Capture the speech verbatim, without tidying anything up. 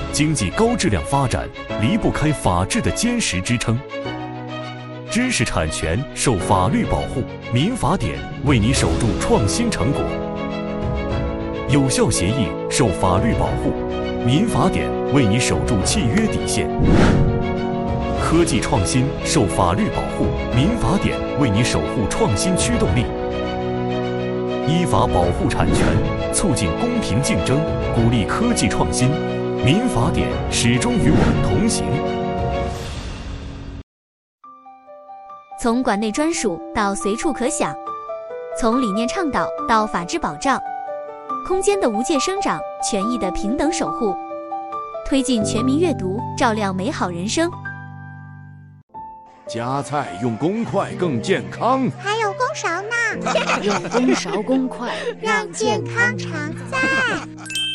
经济高质量发展离不开法治的坚实支撑。知识产权受法律保护，民法典为你守住创新成果；有效协议受法律保护，民法典为你守住契约底线；科技创新受法律保护，民法典为你守护创新驱动力。依法保护产权，促进公平竞争，鼓励科技创新，民法典始终与我们同行。 从馆内专属到随处可享，从理念倡导到法治保障，空间的无界生长，权益的平等守护，推进全民阅读，照亮美好人生。 夹菜用公筷更健康， 还有公勺呢， 用公勺公筷让健康常在。